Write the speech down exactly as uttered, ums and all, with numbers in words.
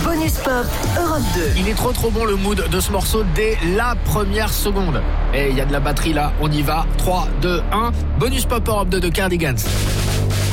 Bonus Pop Europe deux. Il est trop trop bon le mood de ce morceau dès la première seconde. Et il y a de la batterie là, on y va. trois, deux, un. Bonus Pop Europe deux de Cardigans.